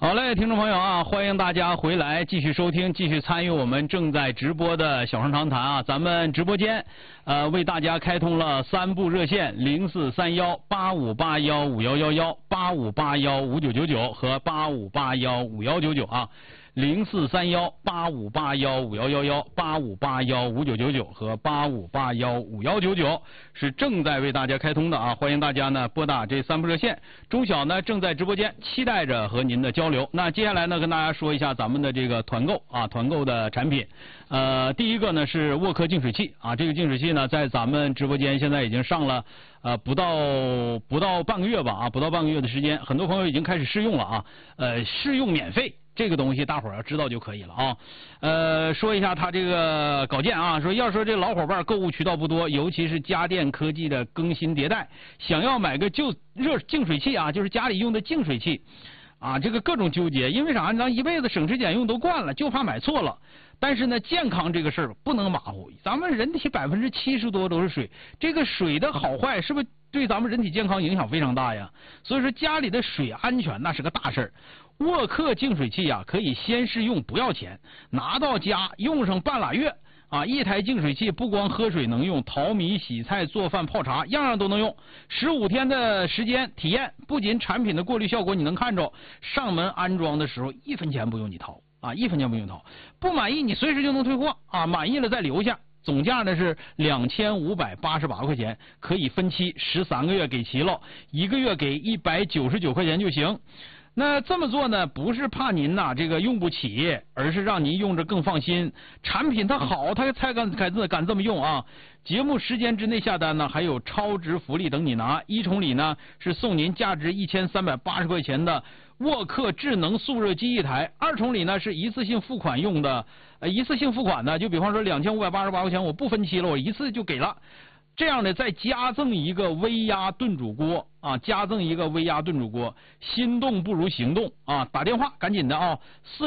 好嘞，听众朋友啊，欢迎大家回来继续收听，继续参与我们正在直播的小声长谈啊。咱们直播间为大家开通了3部热线：043185815111、85815999和85815199啊。043185815111、85815999和85815199是正在为大家开通的啊，欢迎大家呢拨打这3部热线。钟晓呢正在直播间，期待着和您的交流。那接下来呢跟大家说一下咱们的这个团购啊，团购的产品。第一个呢是沃克净水器啊，这个净水器呢在咱们直播间现在已经上了不到半个月吧啊，不到半个月的时间，很多朋友已经开始试用了啊，试用免费。这个东西大伙儿要知道就可以了啊。说一下它这个稿件啊，要说这老伙伴购物渠道不多，尤其是家电科技的更新迭代，想要买个热净水器啊，就是家里用的净水器啊，这个各种纠结，因为啥？咱一辈子省吃俭用都惯了，就怕买错了。但是呢，健康这个事儿不能马虎，咱们人体70%多都是水，这个水的好坏是不是对咱们人体健康影响非常大呀？所以说家里的水安全那是个大事儿。沃克净水器啊，可以先试用不要钱，拿到家用上半拉月啊，一台净水器不光喝水能用，淘米、洗菜、做饭、泡茶，样样都能用。15天的时间体验，不仅产品的过滤效果你能看着，上门安装的时候1分钱不用你掏啊，1分钱不用掏。不满意你随时就能退货啊，满意了再留下。总价呢是2588块钱，可以分期13个月给齐了，1个月给199块钱就行。那这么做呢，不是怕您呐这个用不起，而是让您用着更放心。产品它好，它才敢这么用啊！节目时间之内下单呢，还有超值福利等你拿。1重礼呢是送您价值1380块钱的沃克智能速热机1台，2重礼呢是一次性付款用的。一次性付款呢，就比方说2588块钱，我不分期了，我一次就给了。这样呢，再加赠一个微压炖煮锅啊，加赠一个微压炖煮锅，心动不如行动啊！打电话赶紧的啊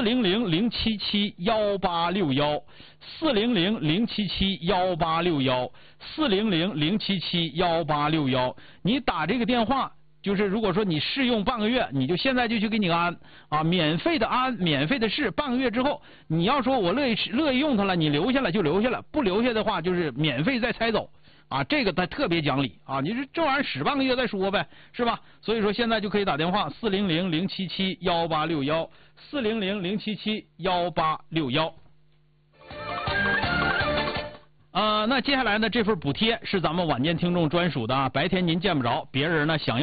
，400-077-1861400-077-1861400-077-186你打这个电话。就是如果说你试用半个月，你就现在就去给你安啊，免费的安，免费的试，半个月之后，你要说我乐意用它了，你留下来就留下来，不留下的话就是免费再拆走啊，这个它特别讲理啊，你这玩意儿使半个月再说呗，是吧？所以说现在就可以打电话400-077-1861400-077-186那接下来呢，这份补贴是咱们晚间听众专属的啊，白天您见不着，别人呢想要